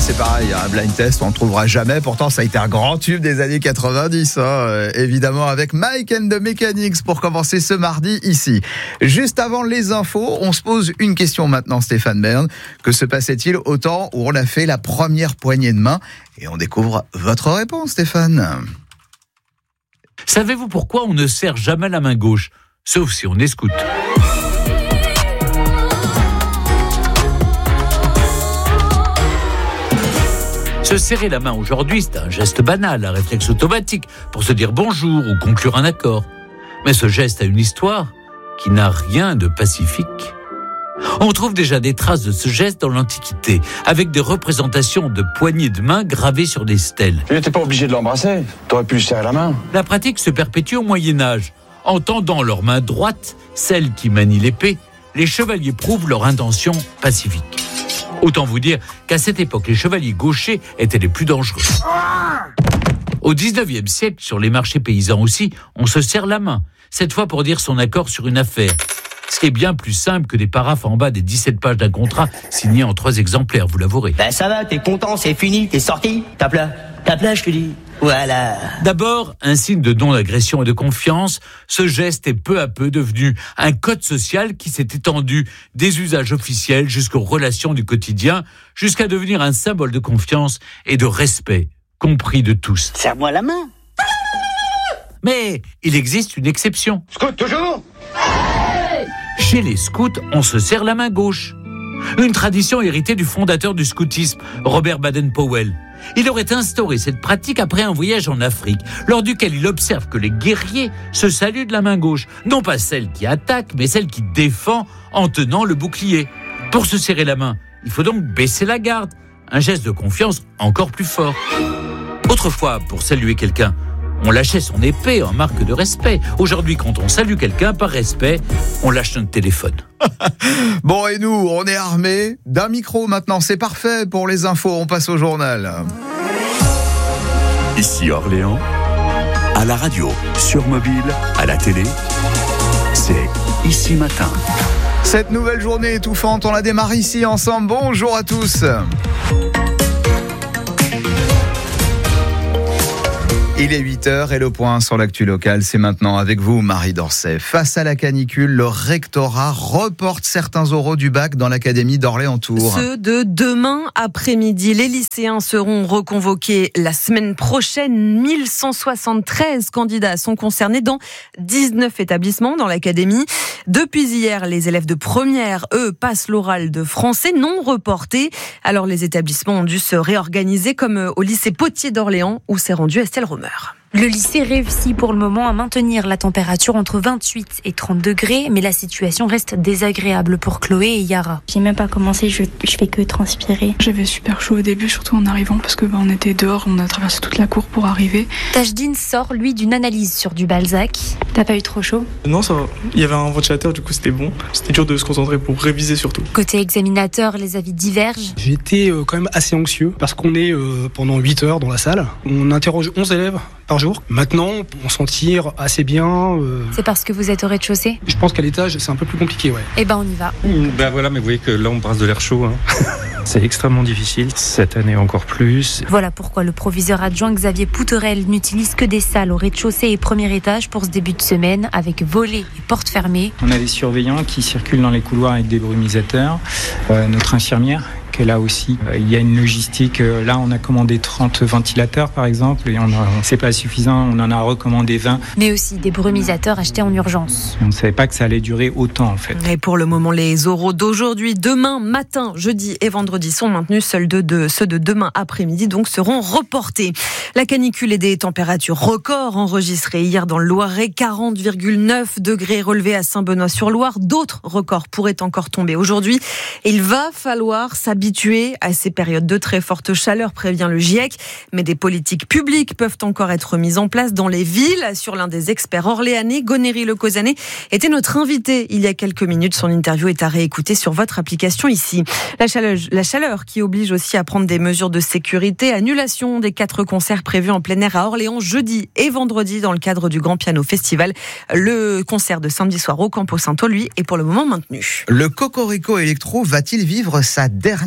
c'est pareil, un blind test, on ne trouvera jamais. Pourtant, ça a été un grand tube des années 90, évidemment, avec Mike and the Mechanics pour commencer ce mardi ici. Juste avant les infos, on se pose une question maintenant, Stéphane Bern. Que se passait-il au temps où on a fait la première poignée de main? Et on découvre votre réponse, Stéphane. Savez-vous pourquoi on ne serre jamais la main gauche? Sauf si on est scout. Se serrer la main aujourd'hui, c'est un geste banal, un réflexe automatique pour se dire bonjour ou conclure un accord. Mais ce geste a une histoire qui n'a rien de pacifique. On trouve déjà des traces de ce geste dans l'Antiquité, avec des représentations de poignées de main gravées sur des stèles. Tu n'étais pas obligé de l'embrasser, t'aurais pu lui serrer la main. La pratique se perpétue au Moyen-Âge. En tendant leur main droite, celle qui manie l'épée, les chevaliers prouvent leur intention pacifique. Autant vous dire qu'à cette époque, les chevaliers gauchers étaient les plus dangereux. Au 19e siècle, sur les marchés paysans aussi, on se serre la main, cette fois pour dire son accord sur une affaire. Ce qui est bien plus simple que des paraphes en bas des 17 pages d'un contrat signé en 3 exemplaires, vous l'avouerez. Ben ça va, t'es content, c'est fini, t'es sorti, tape là, je te dis. Voilà. D'abord, un signe de non-agression et de confiance, ce geste est peu à peu devenu un code social qui s'est étendu des usages officiels jusqu'aux relations du quotidien, jusqu'à devenir un symbole de confiance et de respect, compris de tous. Serre-moi la main. Mais il existe une exception. Scout, toujours. Chez les scouts, on se serre la main gauche. Une tradition héritée du fondateur du scoutisme, Robert Baden-Powell. Il aurait instauré cette pratique après un voyage en Afrique, lors duquel il observe que les guerriers se saluent de la main gauche. Non pas celle qui attaque, mais celle qui défend en tenant le bouclier. Pour se serrer la main, il faut donc baisser la garde. Un geste de confiance encore plus fort. Autrefois, pour saluer quelqu'un, on lâchait son épée en marque de respect. Aujourd'hui, quand on salue quelqu'un par respect, on lâche notre téléphone. Bon, et nous, on est armés d'un micro maintenant. C'est parfait pour les infos. On passe au journal. Ici Orléans, à la radio, sur mobile, à la télé, c'est Ici Matin. Cette nouvelle journée étouffante, on la démarre ici ensemble. Bonjour à tous. Il est 8h et le point sur l'actu locale, c'est maintenant avec vous, Marie Dorcet. Face à la canicule, le rectorat reporte certains oraux du bac dans l'académie d'Orléans-Tours. Ceux de demain après-midi. Les lycéens seront reconvoqués la semaine prochaine. 1173 candidats sont concernés dans 19 établissements dans l'académie. Depuis hier, les élèves de première, eux, passent l'oral de français non reporté. Alors les établissements ont dû se réorganiser comme au lycée Potier d'Orléans où s'est rendue Estelle Romer. Le lycée réussit pour le moment à maintenir la température entre 28 et 30 degrés, mais la situation reste désagréable pour Chloé et Yara. J'ai même pas commencé, je fais que transpirer. J'avais super chaud au début, surtout en arrivant, parce que on était dehors, on a traversé toute la cour pour arriver. Tajdine sort, lui, d'une analyse sur du Balzac. T'as pas eu trop chaud? Non, ça va. Il y avait un ventilateur, du coup c'était bon. C'était dur de se concentrer pour réviser surtout. Côté examinateur, les avis divergent. J'étais quand même assez anxieux, parce qu'on est pendant 8 heures dans la salle. On interroge 11 élèves par jour. Maintenant, on s'en tire assez bien. C'est parce que vous êtes au rez-de-chaussée? Je pense qu'à l'étage, c'est un peu plus compliqué, ouais. Eh ben, on y va. Ben voilà, mais vous voyez que là, on brasse de l'air chaud. C'est extrêmement difficile, cette année encore plus. Voilà pourquoi le proviseur adjoint Xavier Pouterel n'utilise que des salles au rez-de-chaussée et premier étage pour ce début de semaine, avec volets et portes fermées. On a des surveillants qui circulent dans les couloirs avec des brumisateurs. Notre infirmière, qu'elle a aussi. Il y a une logistique. Là, on a commandé 30 ventilateurs, par exemple, et c'est pas suffisant. On en a recommandé 20. Mais aussi des brumisateurs achetés en urgence. On ne savait pas que ça allait durer autant, en fait. Et pour le moment, les oraux d'aujourd'hui, demain matin, jeudi et vendredi sont maintenus. Seuls ceux de demain après-midi donc seront reportés. La canicule et des températures records enregistrées hier dans le Loiret. 40,9 degrés relevés à Saint-Benoît-sur-Loire. D'autres records pourraient encore tomber aujourd'hui. Il va falloir s'habituer à ces périodes de très forte chaleur, prévient le GIEC. Mais des politiques publiques peuvent encore être mises en place dans les villes. Sur l'un des experts orléanais, Gonéry Le Causanet, était notre invité il y a quelques minutes. Son interview est à réécouter sur votre application ici. La chaleur qui oblige aussi à prendre des mesures de sécurité. Annulation des 4 concerts prévus en plein air à Orléans jeudi et vendredi dans le cadre du Grand Piano Festival. Le concert de samedi soir au Campo Santo, lui, est pour le moment maintenu. Le Cocorico Électro va-t-il vivre sa dernière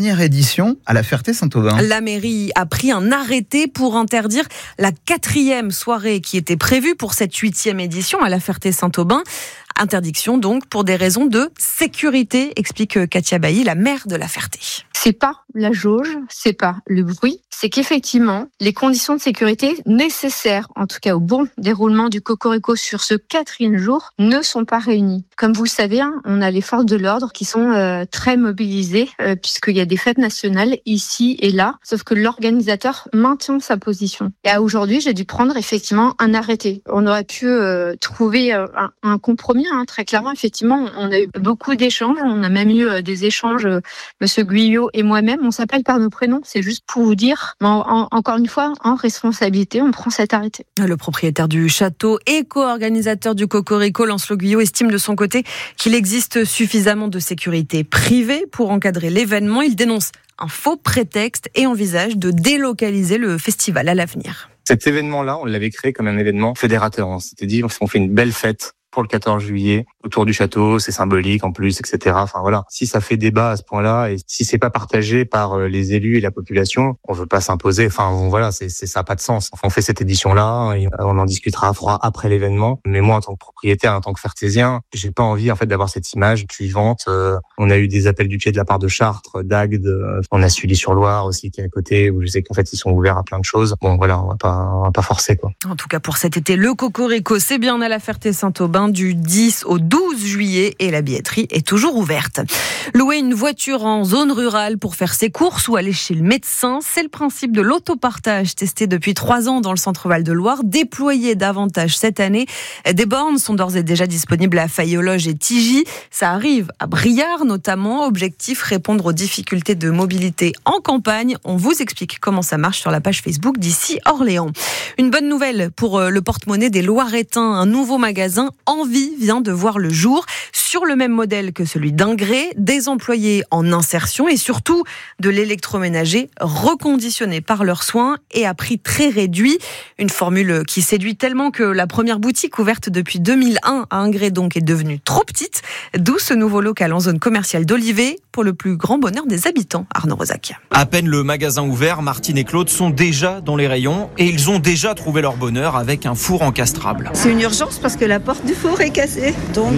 dernière édition à la Ferté-Saint-Aubin. La mairie a pris un arrêté pour interdire la 4e soirée qui était prévue pour cette 8e édition à la Ferté-Saint-Aubin. Interdiction donc pour des raisons de sécurité, explique Katia Bailly, la maire de la Ferté. C'est pas la jauge, c'est pas le bruit, c'est qu'effectivement, les conditions de sécurité nécessaires, en tout cas au bon déroulement du Cocorico sur ce 4e jour, ne sont pas réunies. Comme vous le savez, on a les forces de l'ordre qui sont très mobilisées, puisqu'il y a des fêtes nationales ici et là, sauf que l'organisateur maintient sa position. Et aujourd'hui, j'ai dû prendre effectivement un arrêté. On aurait pu trouver un compromis, très clairement. Effectivement, on a eu beaucoup d'échanges, on a même eu des échanges, Monsieur Guyot et moi-même, on s'appelle par nos prénoms, c'est juste pour vous dire, mais encore une fois, en responsabilité, on prend cet arrêté. Le propriétaire du château et co-organisateur du Cocorico, Lancelot Guyot, estime de son côté qu'il existe suffisamment de sécurité privée pour encadrer l'événement. Il dénonce un faux prétexte et envisage de délocaliser le festival à l'avenir. Cet événement-là, on l'avait créé comme un événement fédérateur. On s'était dit, on fait une belle fête pour le 14 juillet, autour du château, c'est symbolique en plus, etc. Enfin voilà, si ça fait débat à ce point-là et si c'est pas partagé par les élus et la population, on veut pas s'imposer. Enfin voilà, ça a pas de sens. Enfin, on fait cette édition-là et on en discutera à froid après l'événement. Mais moi, en tant que propriétaire, en tant que fertésien, j'ai pas envie en fait d'avoir cette image suivante. On a eu des appels du pied de la part de Chartres, d'Agde, on a Sully-sur-Loire aussi qui est à côté, où je sais qu'en fait ils sont ouverts à plein de choses. Bon voilà, on va pas forcer quoi. En tout cas pour cet été, le Cocorico, c'est bien à la Ferté-Saint-Aubin du 10 au 12 juillet et la billetterie est toujours ouverte. Louer une voiture en zone rurale pour faire ses courses ou aller chez le médecin, c'est le principe de l'autopartage testé depuis 3 ans dans le centre Val-de-Loire, déployé davantage cette année. Des bornes sont d'ores et déjà disponibles à Fayologe et Tigy. Ça arrive à Briare notamment. Objectif, répondre aux difficultés de mobilité en campagne. On vous explique comment ça marche sur la page Facebook d'ici Orléans. Une bonne nouvelle pour le porte-monnaie des Loiretains. Un nouveau magasin Envie vient de voir le jour sur le même modèle que celui d'Ingré, des employés en insertion et surtout de l'électroménager reconditionné par leurs soins et à prix très réduit. Une formule qui séduit tellement que la première boutique ouverte depuis 2001 à Ingré donc est devenue trop petite, d'où ce nouveau local en zone commerciale d'Olivet pour le plus grand bonheur des habitants. Arnaud Rosac. À peine le magasin ouvert, Martine et Claude sont déjà dans les rayons et ils ont déjà trouvé leur bonheur avec un four encastrable. C'est une urgence parce que la porte du four est cassée. Donc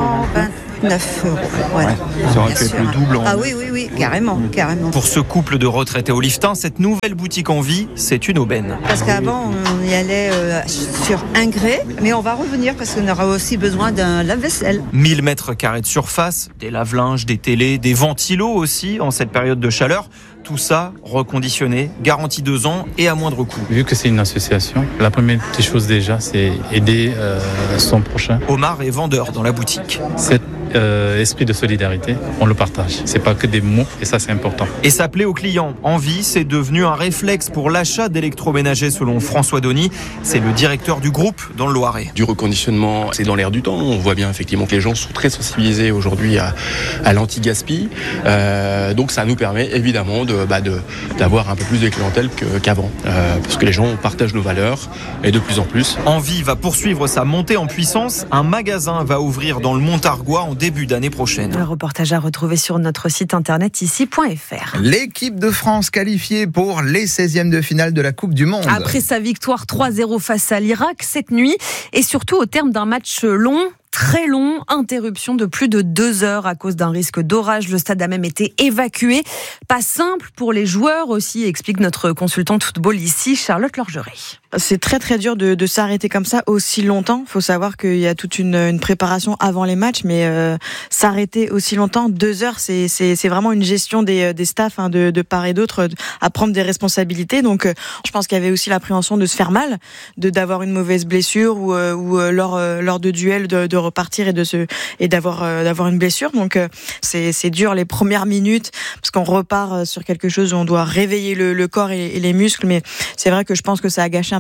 229 €. Voilà. Ça aurait pu être le double. Ah oui, carrément. Pour ce couple de retraités oliftains, cette nouvelle boutique Envie, c'est une aubaine. Parce qu'avant, on y allait sur Ingré, mais on va revenir parce qu'on aura aussi besoin d'un lave-vaisselle. 1000 mètres carrés de surface, des lave-linges, des télés, des ventilos aussi en cette période de chaleur. Tout ça reconditionné, garantie 2 ans et à moindre coût. Vu que c'est une association, la première des choses déjà, c'est aider son prochain. Omar est vendeur dans la boutique. Cet esprit de solidarité, on le partage. C'est pas que des mots et ça c'est important. Et s'appeler aux clients Envie, c'est devenu un réflexe pour l'achat d'électroménagers selon François Donny. C'est le directeur du groupe dans le Loiret. Du reconditionnement, c'est dans l'air du temps. On voit bien effectivement que les gens sont très sensibilisés aujourd'hui à l'anti-gaspi. Donc ça nous permet évidemment d'avoir un peu plus de clientèle qu'avant. Parce que les gens partagent nos valeurs et de plus en plus. Envie va poursuivre sa montée en puissance. Un magasin va ouvrir dans le Montargois en début d'année prochaine. Un reportage à retrouver sur notre site internet ici.fr. L'équipe de France qualifiée pour les 16e de finale de la Coupe du Monde. Après sa victoire 3-0 face à l'Irak cette nuit et surtout au terme d'un match long, très long, interruption de plus de 2 heures à cause d'un risque d'orage. Le stade a même été évacué. Pas simple pour les joueurs aussi, explique notre consultante football ici, Charlotte Lorgeret. C'est très très dur de s'arrêter comme ça aussi longtemps. Il faut savoir qu'il y a toute une préparation avant les matchs, mais s'arrêter aussi longtemps, 2 heures, c'est vraiment une gestion des staffs de part et d'autre à prendre des responsabilités. Donc je pense qu'il y avait aussi l'appréhension de se faire mal, d'avoir une mauvaise blessure ou lors de duels de repartir et d'avoir une blessure. Donc c'est dur les premières minutes parce qu'on repart sur quelque chose où on doit réveiller le corps et les muscles. Mais c'est vrai que je pense que ça a gâché un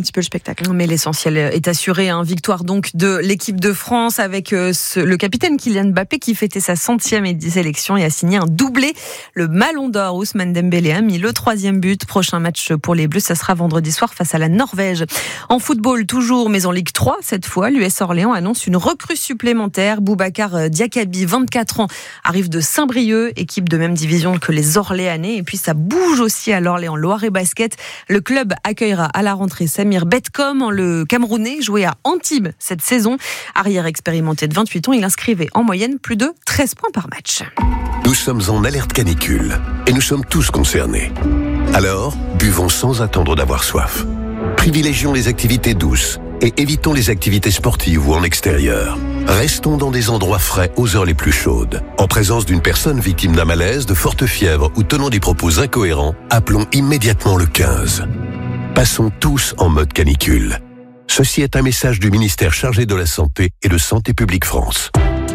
petit peu le spectacle. Mais l'essentiel est assuré. Victoire donc de l'équipe de France avec le capitaine Kylian Mbappé qui fêtait sa 100e sélection et a signé un doublé. Le Ballon d'Or, Ousmane Dembélé a mis le 3e but. Prochain match pour les Bleus, ça sera vendredi soir face à la Norvège. En football toujours, mais en Ligue 3 cette fois, l'US Orléans annonce une recrue supplémentaire. Boubacar Diakabi, 24 ans, arrive de Saint-Brieuc, équipe de même division que les Orléanais. Et puis ça bouge aussi à l'Orléans Loiret Basket. Le club accueillera à la rentrée Samir Betkom, le Camerounais, joué à Antibes cette saison. Arrière expérimenté de 28 ans, il inscrivait en moyenne plus de 13 points par match. Nous sommes en alerte canicule et nous sommes tous concernés. Alors, buvons sans attendre d'avoir soif. Privilégions les activités douces et évitons les activités sportives ou en extérieur. Restons dans des endroits frais aux heures les plus chaudes. En présence d'une personne victime d'un malaise, de forte fièvre ou tenant des propos incohérents, appelons immédiatement le 15. Passons tous en mode canicule. Ceci est un message du ministère chargé de la Santé et de Santé publique France.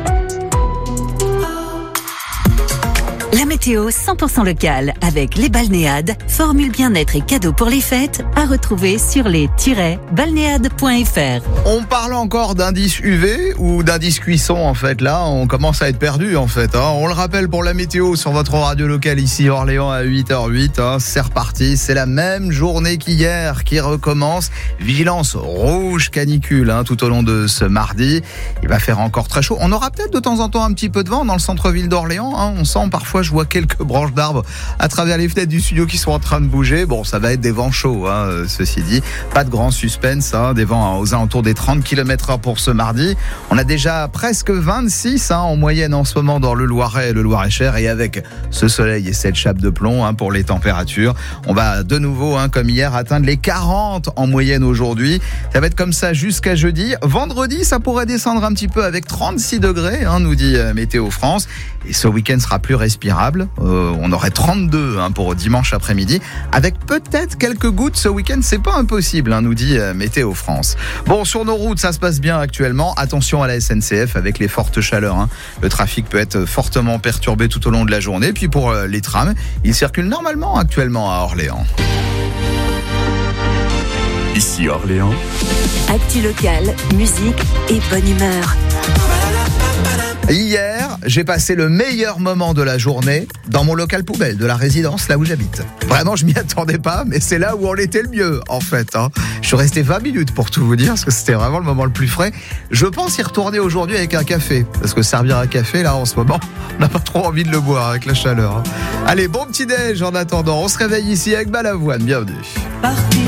La météo 100% locale avec les balnéades, formule bien-être et cadeaux pour les fêtes à retrouver sur les-balnéades.fr. On parle encore d'indice UV ou d'indice cuisson en fait. Là, on commence à être perdu en fait. On le rappelle pour la météo sur votre radio locale ici Orléans à 8h08. C'est reparti. C'est la même journée qu'hier qui recommence. Vigilance rouge canicule tout au long de ce mardi. Il va faire encore très chaud. On aura peut-être de temps en temps un petit peu de vent dans le centre-ville d'Orléans. On sent parfois, je vois quelques branches d'arbres à travers les fenêtres du studio qui sont en train de bouger. Bon, ça va être des vents chauds, ceci dit. Pas de grand suspense, des vents aux alentours des 30 km/h pour ce mardi. On a déjà presque 26 en moyenne en ce moment dans le Loiret et le Loir-et-Cher. Et avec ce soleil et cette chape de plomb pour les températures, on va de nouveau, comme hier, atteindre les 40 en moyenne aujourd'hui. Ça va être comme ça jusqu'à jeudi. Vendredi, ça pourrait descendre un petit peu avec 36 degrés, nous dit Météo France. Et ce week-end sera plus respirable. On aurait 32 pour dimanche après-midi, avec peut-être quelques gouttes ce week-end. C'est pas impossible, nous dit Météo France. Bon, sur nos routes, ça se passe bien actuellement. Attention à la SNCF avec les fortes chaleurs. Le trafic peut être fortement perturbé tout au long de la journée. Puis pour les trams, ils circulent normalement actuellement à Orléans. Ici Orléans. Actu locale, musique et bonne humeur. Hier, j'ai passé le meilleur moment de la journée dans mon local poubelle de la résidence, là où j'habite. Vraiment, je m'y attendais pas, mais c'est là où on était le mieux, en fait. Je suis resté 20 minutes pour tout vous dire, parce que c'était vraiment le moment le plus frais. Je pense y retourner aujourd'hui avec un café, parce que servir un café, là, en ce moment, on n'a pas trop envie de le boire avec la chaleur. Allez, bon petit déj en attendant. On se réveille ici avec Balavoine. Bienvenue.